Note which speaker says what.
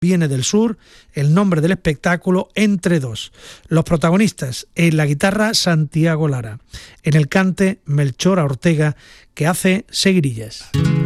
Speaker 1: viene del sur, el nombre del espectáculo Entre dos. Los protagonistas: en la guitarra Santiago Lara, en el cante Melchor Ortega, que hace seguirillas.